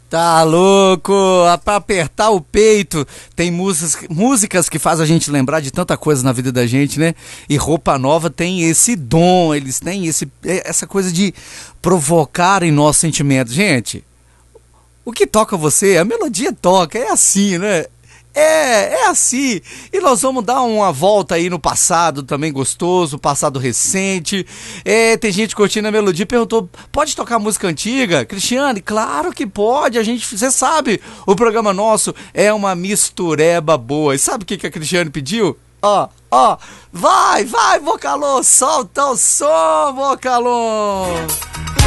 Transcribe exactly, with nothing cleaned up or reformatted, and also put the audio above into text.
Tá louco, pra apertar o peito. Tem músicas, músicas que fazem a gente lembrar de tanta coisa na vida da gente, né? E Roupa Nova tem esse dom, eles têm esse, essa coisa de provocar em nossos sentimentos. Gente, o que toca você, a melodia toca, é assim, né? É, é assim. E nós vamos dar uma volta aí no passado também gostoso, passado recente. É, tem gente curtindo a melodia, perguntou, pode tocar música antiga? Cristiane, claro que pode, a gente, você sabe, o programa nosso é uma mistureba boa. E sabe o que, que a Cristiane pediu? Ó, ó, vai, vai, Vocalon, solta o som, Vocalon!